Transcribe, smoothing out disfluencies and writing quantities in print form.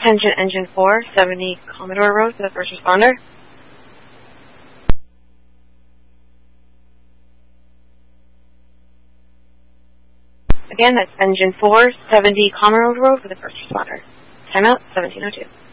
Attention Engine 4, 70 Commodore Road for the first responder. Again, that's Engine 4, 70 Commodore Road for the first responder. Timeout, 1702.